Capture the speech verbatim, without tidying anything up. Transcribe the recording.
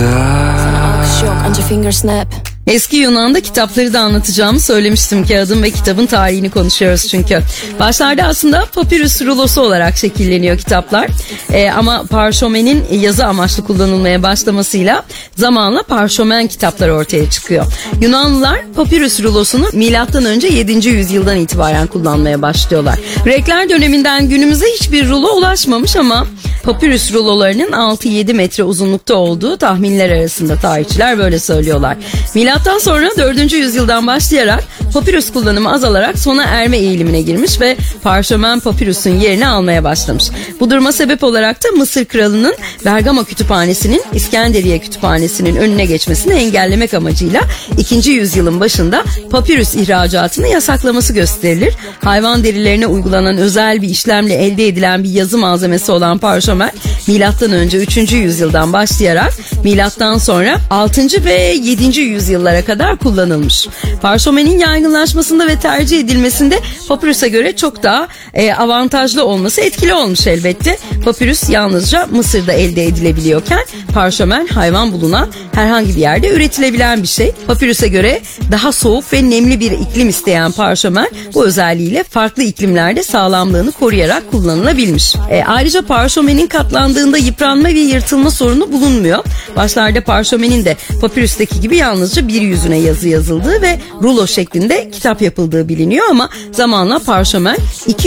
Sana alkış yok, anca finger snap. Eski Yunan'da kitapları da anlatacağımı söylemiştim. Kağıdın ve kitabın tarihini konuşuyoruz çünkü. Başlarda aslında papirüs rulosu olarak şekilleniyor kitaplar. Ee, ama parşömenin yazı amaçlı kullanılmaya başlamasıyla zamanla parşömen kitaplar ortaya çıkıyor. Yunanlılar papirüs rulosunu milattan önce yedinci yüzyıldan itibaren kullanmaya başlıyorlar. Grekler döneminden günümüze hiçbir rulo ulaşmamış ama papirüs rulolarının altı yedi metre uzunlukta olduğu tahminler arasında, tarihçiler böyle söylüyorlar. Milattan sonra dördüncü yüzyıldan başlayarak papirüs kullanımı azalarak sona erme eğilimine girmiş ve parşömen papirüsün yerini almaya başlamış. Bu duruma sebep olarak da Mısır kralının Bergama kütüphanesinin İskenderiye kütüphanesinin önüne geçmesini engellemek amacıyla ikinci yüzyılın başında papirüs ihracatını yasaklaması gösterilir. Hayvan derilerine uygulanan özel bir işlemle elde edilen bir yazı malzemesi olan parşömen milattan önce üçüncü yüzyıldan başlayarak milattan sonra altıncı ve yedinci yüzyıllara kadar kullanılmış. Parşömenin yaygınlaşmasında ve tercih edilmesinde papirüse göre çok daha e, avantajlı olması etkili olmuş elbette. Papirüs yalnızca Mısır'da elde edilebiliyorken parşömen hayvan bulunan herhangi bir yerde üretilebilen bir şey. Papirüse göre daha soğuk ve nemli bir iklim isteyen parşömen bu özelliğiyle farklı iklimlerde sağlamlığını koruyarak kullanılabilmiş. E, ayrıca parşömenin katlandığında yıpranma ve yırtılma sorunu bulunmuyor. Başlarda parşömenin de papirüsteki gibi yalnızca bir yüzüne yazı yazıldığı ve rulo şeklinde kitap yapıldığı biliniyor ama zamanla parşömen iki